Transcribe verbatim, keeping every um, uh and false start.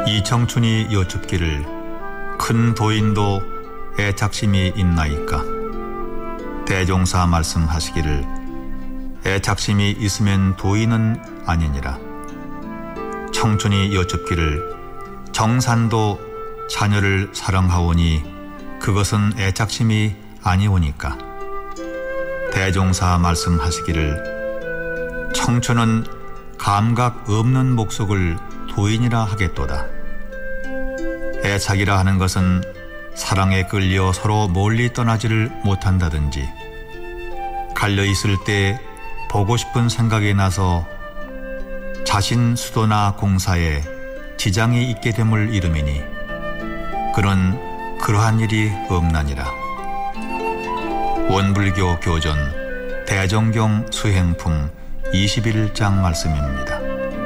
이 청춘이 여쭙기를 큰 도인도 애착심이 있나이까. 대종사 말씀하시기를 애착심이 있으면 도인은 아니니라. 청춘이 여쭙기를 정산도 자녀를 사랑하오니 그것은 애착심이 아니오니까. 대종사 말씀하시기를 청춘은 감각 없는 목속을 도인이라 하겠도다. 애착이라 하는 것은 사랑에 끌려 서로 멀리 떠나지를 못한다든지 갈려 있을 때 보고 싶은 생각이 나서 자신 수도나 공사에 지장이 있게 됨을 이름이니 그는 그러한 일이 없나니라. 원불교 교전 대정경 수행품 이십일 장 말씀입니다.